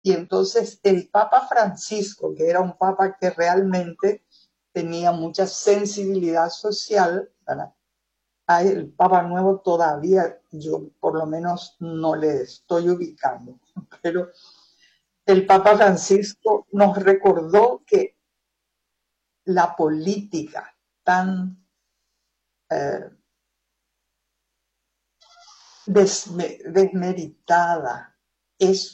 Y entonces el Papa Francisco, que era un papa que realmente tenía mucha sensibilidad social, ¿verdad? El Papa Nuevo todavía yo por lo menos no le estoy ubicando, pero el Papa Francisco nos recordó que la política tan eh, desmeritada es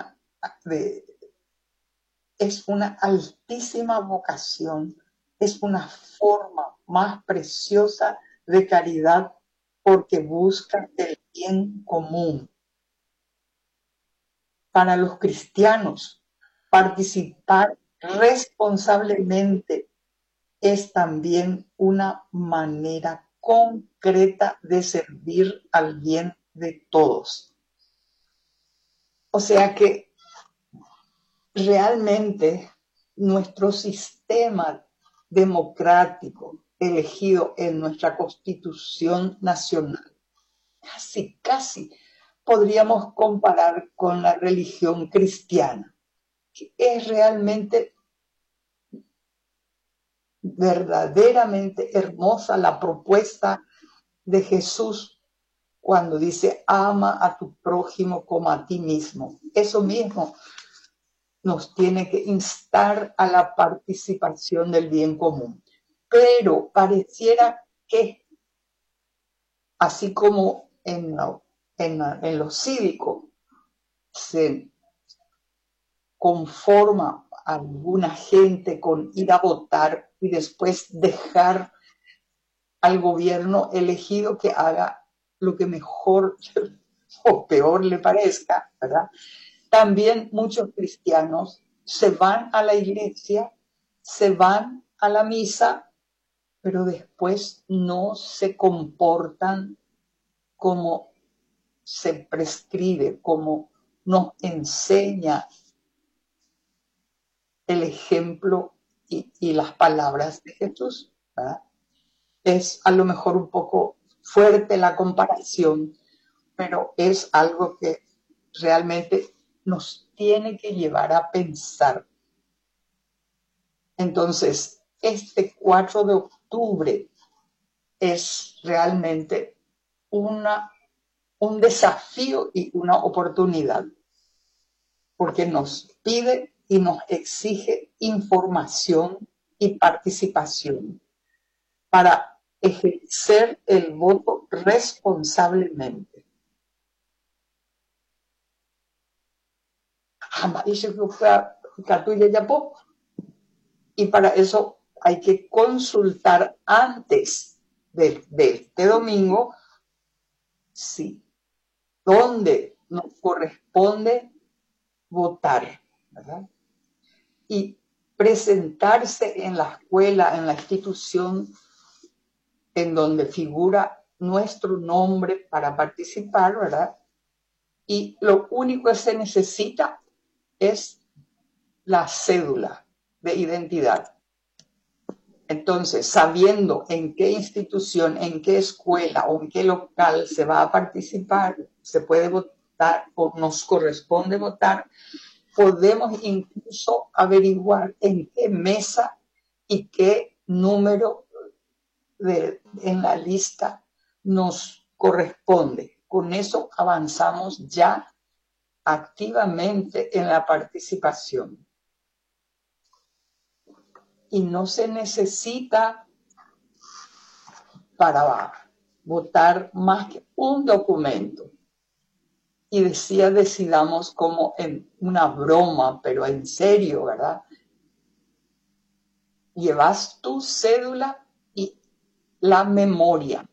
es una altísima vocación, es una forma más preciosa de caridad porque busca el bien común. Para los cristianos, participar responsablemente es también una manera concreta de servir al bien de todos. O sea que realmente nuestro sistema democrático elegido en nuestra Constitución Nacional, casi podríamos comparar con la religión cristiana, que es realmente verdaderamente hermosa la propuesta de Jesús cuando dice ama a tu prójimo como a ti mismo. Eso mismo nos tiene que instar a la participación del bien común. Pero pareciera que, así como en lo cívico se conforma alguna gente con ir a votar y después dejar al gobierno elegido que haga lo que mejor o peor le parezca, ¿verdad? También muchos cristianos se van a la iglesia, se van a la misa, pero después no se comportan como se prescribe, como nos enseña el ejemplo y las palabras de Jesús, ¿verdad? Es a lo mejor un poco fuerte la comparación, pero es algo que realmente nos tiene que llevar a pensar. Entonces, este 4 de octubre es realmente un desafío y una oportunidad, porque nos pide y nos exige información y participación para ejercer el voto responsablemente. Y para eso hay que consultar antes de este domingo sí, dónde nos corresponde votar, ¿verdad? Y presentarse en la escuela, en la institución en donde figura nuestro nombre para participar, ¿verdad? Y lo único que se necesita es la cédula de identidad. Entonces, sabiendo en qué institución, en qué escuela o en qué local se va a participar, se puede votar o nos corresponde votar, podemos incluso averiguar en qué mesa y qué número en la lista nos corresponde. Con eso avanzamos ya activamente en la participación. Y no se necesita para votar más que un documento. Y decidamos como en una broma, pero en serio, ¿verdad? Llevas tu cédula y la memoria.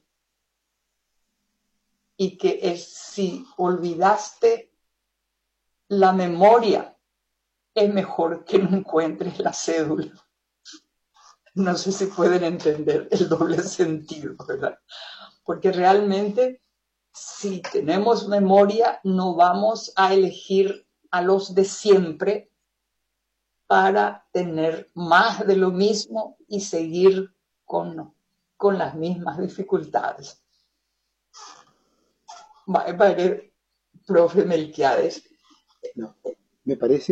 Y que si olvidaste la memoria, es mejor que no encuentres la cédula. No sé si pueden entender el doble sentido, ¿verdad? Porque realmente, si tenemos memoria, no vamos a elegir a los de siempre para tener más de lo mismo y seguir con las mismas dificultades. Vale, profe Melquiades, Me parece